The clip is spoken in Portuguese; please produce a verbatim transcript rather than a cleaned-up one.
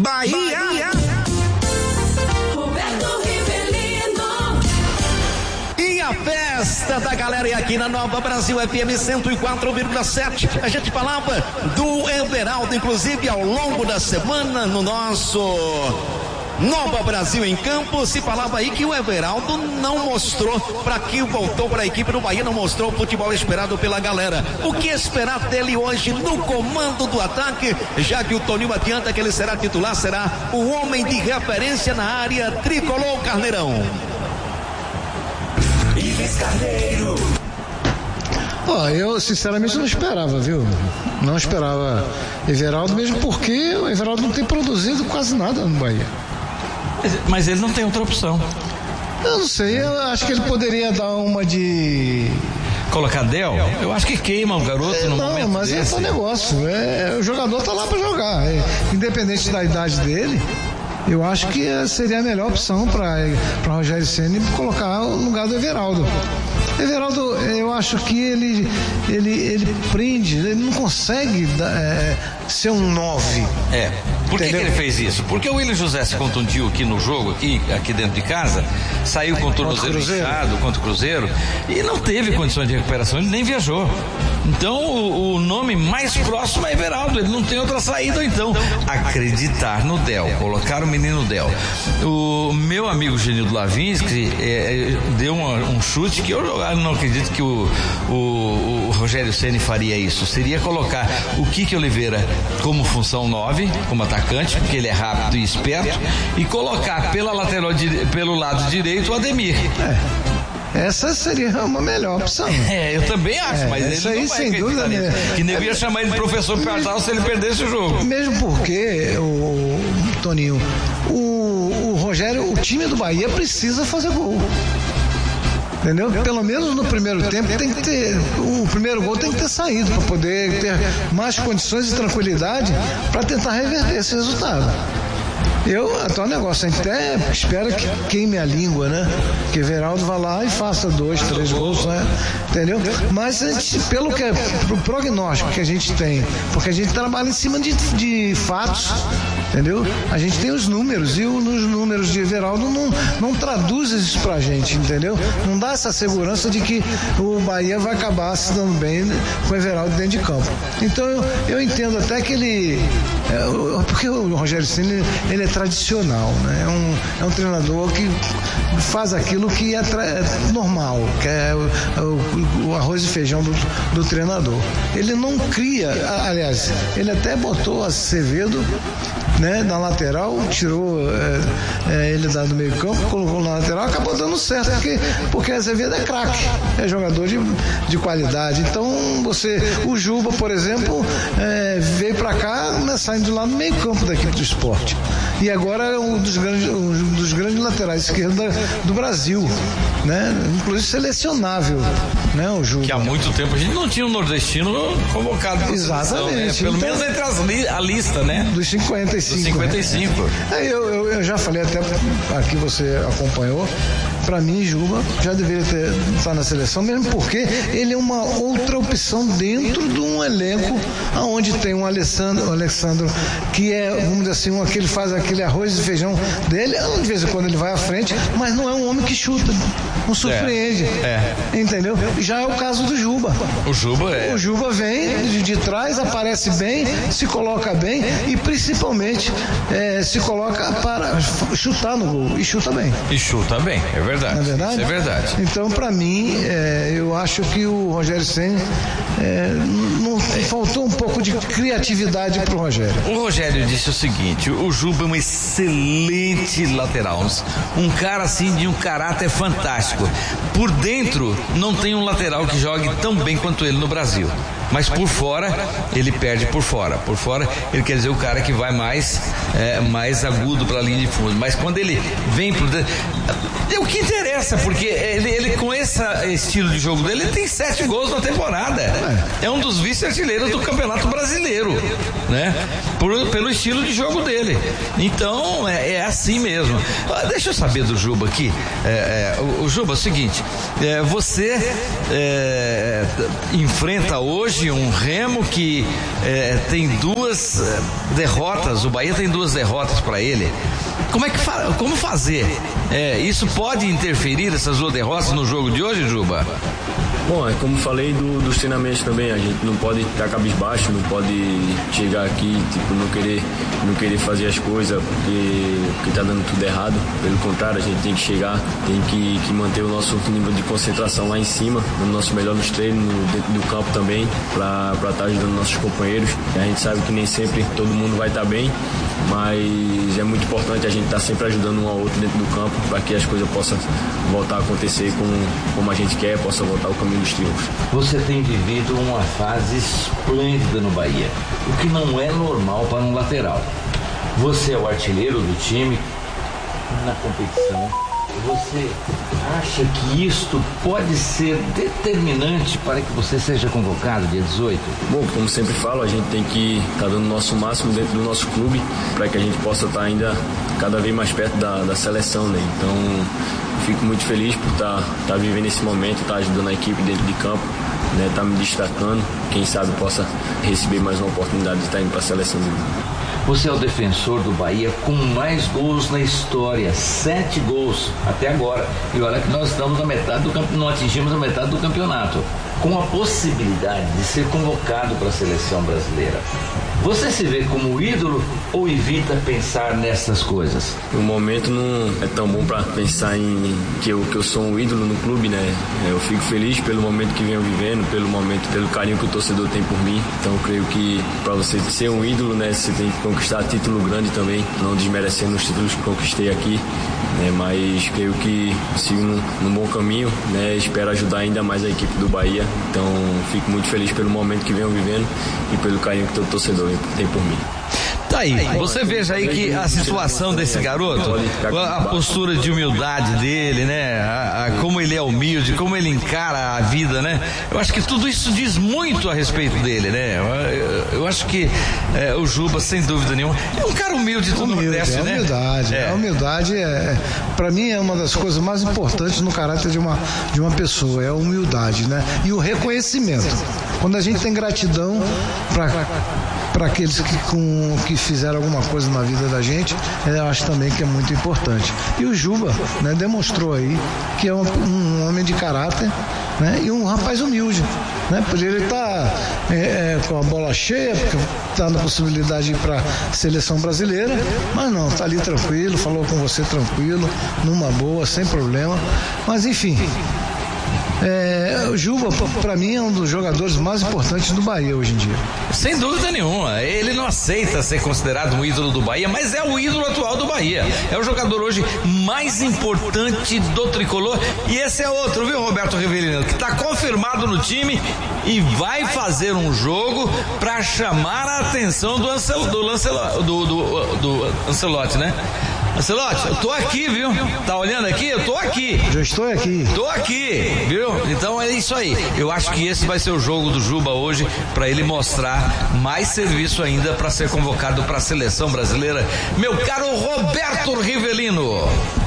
Bahia. Bahia. Roberto Rivelino. E a festa da galera é aqui na Nova Brasil F M cento e quatro vírgula sete. A gente falava do Everaldo, inclusive ao longo da semana no nosso Nova Brasil em Campo, se falava aí que o Everaldo não mostrou para que voltou para a equipe do Bahia, não mostrou o futebol esperado pela galera. O que esperar dele hoje no comando do ataque, já que o Toninho adianta que ele será titular, será o homem de referência na área tricolor, Carneirão. Ives Carneiro. Ó, eu sinceramente não esperava, viu? Não esperava Everaldo, mesmo porque o Everaldo não tem produzido quase nada no Bahia. Mas ele não tem outra opção. Eu não sei, eu acho que ele poderia dar uma de... Colocar Del? Eu acho que queima o garoto é, no não, momento mas desse. é só negócio. É, o jogador tá lá pra jogar. É, independente da idade dele, eu acho que seria a melhor opção para para Rogério Ceni colocar no lugar do Everaldo. Everaldo, eu acho que ele ele, ele prende, ele não consegue é, ser um nove. É. Por que, que ele fez isso? Porque o William José se contundiu aqui no jogo, aqui, aqui dentro de casa, saiu com o tornozelo inchado contra o Cruzeiro e não teve condições de recuperação, ele nem viajou. Então o, o nome mais próximo é Everaldo, ele não tem outra saída. Então acreditar no Del, colocar o menino Del. O meu amigo Genildo Lavinsky é, deu uma, um chute que eu não acredito que o, o, o Rogério Ceni faria isso. Seria colocar o Kiki Oliveira como função nove, como atacante, porque ele é rápido e esperto, e colocar pela lateral, pelo lado direito o Ademir. É. Essa seria uma melhor opção. É, eu também acho, é, mas ele aí, não vai sem dúvida, nisso. né? Que nem ia chamar ele de professor Pardal se ele perdesse o jogo. Mesmo porque, o Toninho, o, o Rogério, o time do Bahia precisa fazer gol. Entendeu? Pelo menos no primeiro tempo tem que ter, o primeiro gol tem que ter saído para poder ter mais condições e tranquilidade para tentar reverter esse resultado. Eu, até o negócio, a gente até espera que queime a língua, né? Que Everaldo vá lá e faça dois, três gols, né? Entendeu? Mas a gente, pelo que, pro prognóstico que a gente tem, porque a gente trabalha em cima de, de fatos, entendeu? A gente tem os números e os números de Everaldo não, não traduz isso pra gente, entendeu? Não dá essa segurança de que o Bahia vai acabar se dando bem com o Everaldo dentro de campo. Então eu, eu entendo até que ele, é, porque o Rogério Ceni, ele é tradicional, né? É um, é um treinador que faz aquilo que é, tra- é normal, que é o, o, o arroz e feijão do, do treinador. Ele não cria, aliás, ele até botou Acevedo, né, na lateral, tirou é, é, ele da do meio campo, colocou na lateral, acabou dando certo, porque, porque Azevedo é craque, é jogador de, de qualidade. Então você, o Juba, por exemplo, é, veio pra cá, né, saindo lá no meio campo da equipe do Sport, e agora é um dos grandes, um dos grandes laterais esquerdos do Brasil, né, inclusive selecionável, né, o Juba. Que há muito tempo a gente não tinha um nordestino convocado. Exatamente. Seleção, né? Pelo então, menos entre as li- a lista, né? Dos cinquenta e cinco. Dos cinquenta e cinco. Né? É, eu, eu, eu já falei até aqui, você acompanhou. Para mim, Juba já deveria ter, estar na seleção, mesmo porque ele é uma outra opção dentro de um elenco onde tem um Alessandro, um Alessandro que é, vamos dizer assim, um, que ele faz aquele arroz e feijão dele, de vez em quando ele vai à frente, mas não é um homem que chuta, não surpreende. É, é. Entendeu? Já é o caso do Juba. O Juba é. O Juba vem de, de trás, aparece bem, se coloca bem e principalmente é, se coloca para chutar no gol. E chuta bem. E chuta bem, é verdade. Não é verdade? Isso é verdade. Então, para mim, é, eu acho que o Rogério Ceni é, não, faltou um pouco de criatividade pro Rogério. O Rogério disse o seguinte: o Juba é um excelente lateral, um cara assim de um caráter fantástico. Por dentro, não tem um lateral que jogue tão bem quanto ele no Brasil. Mas por fora, ele perde por fora. Por fora, ele quer dizer o cara que vai mais, é, mais agudo para a linha de fundo. Mas quando ele vem por dentro, é o que interessa, porque ele, ele com esse estilo de jogo dele, ele tem sete gols na temporada. É um dos vice-artilheiros do Campeonato Brasileiro, né? Por, pelo estilo de jogo dele. Então, é, é assim mesmo. Deixa eu saber do Juba aqui. É, é, o, o Juba é o seguinte: é, você é, enfrenta hoje hoje um Remo que é, tem duas é, derrotas, o Bahia tem duas derrotas para ele. Como é que fa- como fazer? É, isso pode interferir, essas duas derrotas, no jogo de hoje, Juba? Bom, é como falei do, dos treinamentos também, a gente não pode ficar cabisbaixo, não pode chegar aqui, tipo, não querer, não querer fazer as coisas porque, porque tá dando tudo errado. Pelo contrário, a gente tem que chegar, tem que, que manter o nosso nível de concentração lá em cima, no nosso melhor nos treinos, no, dentro do campo também, para estar tá ajudando nossos companheiros. E a gente sabe que nem sempre todo mundo vai estar tá bem, mas é muito importante a gente estar tá sempre ajudando um ao outro dentro do campo para que as coisas possam voltar a acontecer como, como a gente quer, possa voltar ao caminho dos triunfos. Você tem vivido uma fase esplêndida no Bahia, o que não é normal para um lateral. Você é o artilheiro do time na competição. Você acha que isto pode ser determinante para que você seja convocado dia dezoito? Bom, como sempre falo, a gente tem que estar tá dando o nosso máximo dentro do nosso clube para que a gente possa estar tá ainda cada vez mais perto da, da seleção, né? Então, fico muito feliz por estar tá, tá vivendo esse momento, estar tá ajudando a equipe dentro de campo, né? Estar tá me destacando. Quem sabe possa receber mais uma oportunidade de estar tá indo para a seleção do mundo. Você é o defensor do Bahia com mais gols na história, sete gols até agora. E olha que nós estamos na metade do campeonato, não atingimos a metade do campeonato, com a possibilidade de ser convocado para a seleção brasileira. Você se vê como ídolo ou evita pensar nessas coisas? O momento não é tão bom para pensar em que eu, que eu sou um ídolo no clube, né? Eu fico feliz pelo momento que venho vivendo, pelo momento, pelo carinho que o torcedor tem por mim. Então eu creio que para você ser um ídolo, né, você tem que conquistar título grande também, não desmerecendo os títulos que conquistei aqui, né? Mas creio que sigo num, num bom caminho, né? Espero ajudar ainda mais a equipe do Bahia. Então fico muito feliz pelo momento que venho vivendo e pelo carinho que o torcedor tem por mim. Tá aí, você veja aí que a situação desse garoto, a postura de humildade dele, né? A, a, como ele é humilde, como ele encara a vida, né? Eu acho que tudo isso diz muito a respeito dele, né? Eu, eu acho que é, o Juba, sem dúvida nenhuma, é um cara humilde do Nordeste, é né? Humildade, é. A humildade é, para mim é uma das coisas mais importantes no caráter de uma, de uma pessoa, é a humildade, né? E o reconhecimento. Quando a gente tem gratidão para para aqueles que, com, que fizeram alguma coisa na vida da gente, eu acho também que é muito importante. E o Juba, né, demonstrou aí que é um, um homem de caráter, né, e um rapaz humilde, né, poderia estar é, é, com a bola cheia, porque está na possibilidade de ir para a seleção brasileira, mas não, está ali tranquilo, falou com você tranquilo, numa boa, sem problema, mas enfim. É, o Juba, para mim, é um dos jogadores mais importantes do Bahia hoje em dia. Sem dúvida nenhuma. Ele não aceita ser considerado um ídolo do Bahia, mas é o ídolo atual do Bahia. É o jogador hoje mais importante do tricolor. E esse é outro, viu, Roberto Rivelino, que está confirmado no time e vai fazer um jogo para chamar a atenção do, Ancel, do, Lancelo, do, do, do Ancelotti, né? Ancelotti, eu tô aqui, viu? Tá olhando aqui? Eu tô aqui. Já estou aqui. Tô aqui, viu? Então é isso aí. Eu acho que esse vai ser o jogo do Juba hoje, para ele mostrar mais serviço ainda para ser convocado para a seleção brasileira. Meu caro Roberto Rivelino.